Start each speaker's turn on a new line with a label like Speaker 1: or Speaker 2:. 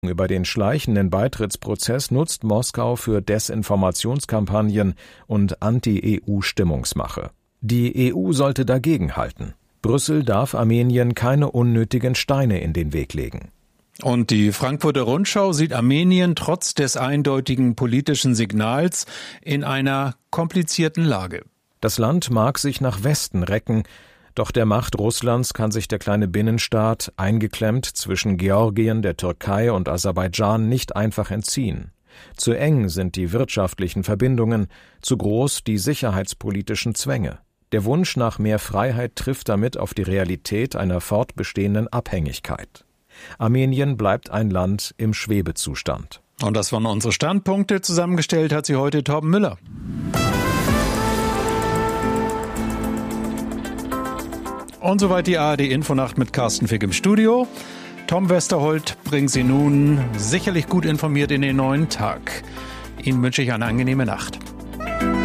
Speaker 1: über den schleichenden Beitrittsprozess nutzt Moskau für Desinformationskampagnen und Anti-EU-Stimmungsmache. Die EU sollte dagegenhalten. Brüssel darf Armenien keine unnötigen Steine in den Weg legen.
Speaker 2: Und die Frankfurter Rundschau sieht Armenien trotz des eindeutigen politischen Signals in einer komplizierten Lage.
Speaker 1: Das Land mag sich nach Westen recken, doch der Macht Russlands kann sich der kleine Binnenstaat, eingeklemmt zwischen Georgien, der Türkei und Aserbaidschan, nicht einfach entziehen. Zu eng sind die wirtschaftlichen Verbindungen, zu groß die sicherheitspolitischen Zwänge. Der Wunsch nach mehr Freiheit trifft damit auf die Realität einer fortbestehenden Abhängigkeit. Armenien bleibt ein Land im Schwebezustand.
Speaker 2: Und das waren unsere Standpunkte. Zusammengestellt hat sie heute Torben Müller. Und soweit die ARD-Infonacht mit Carsten Fick im Studio. Tom Westerholt bringt Sie nun sicherlich gut informiert in den neuen Tag. Ihnen wünsche ich eine angenehme Nacht.